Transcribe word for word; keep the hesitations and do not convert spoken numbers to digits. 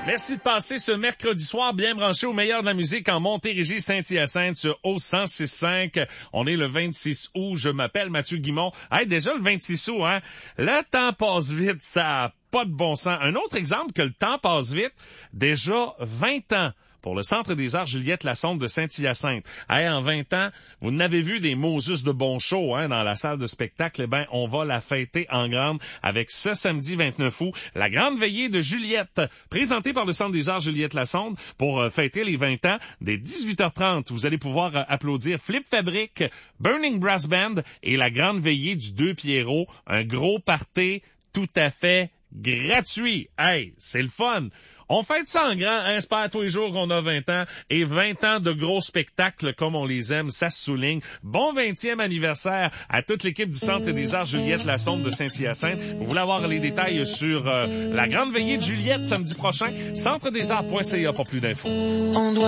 Merci de passer ce mercredi soir bien branché au meilleur de la musique en Montérégie Saint-Hyacinthe sur O cent six virgule cinq. On est le vingt-six août. Je m'appelle Mathieu Guimond. Hey, déjà le vingt-six août, hein? Le temps passe vite, ça a pas de bon sens. Un autre exemple que le temps passe vite, déjà vingt ans. Pour le Centre des arts Juliette Lassonde de Saint-Hyacinthe. Hey, en vingt ans, vous n'avez vu des Moses de bon show hein, dans la salle de spectacle. Eh ben, on va la fêter en grande avec ce samedi vingt-neuf août, la grande veillée de Juliette, présentée par le Centre des arts Juliette Lassonde pour euh, fêter les vingt ans. Dès dix-huit heures trente, vous allez pouvoir euh, applaudir Flip Fabric, Burning Brass Band et la grande veillée du Deux Pierrot. Un gros party tout à fait gratuit. Hey, c'est le fun! On fête ça en grand, hein, c'est pas à tous les jours qu'on a vingt ans, et vingt ans de gros spectacles comme on les aime, ça se souligne. Bon vingtième anniversaire à toute l'équipe du Centre des arts Juliette Lassonde de Saint-Hyacinthe. Vous voulez avoir les détails sur euh, la grande veillée de Juliette samedi prochain? centre des arts point c a pour plus d'infos.